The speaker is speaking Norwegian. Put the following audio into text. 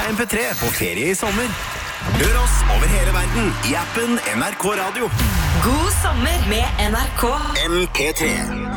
deg MP3 på ferie i sommer. Hør oss over hele verden i appen NRK Radio. God sommer med NRK. MP3.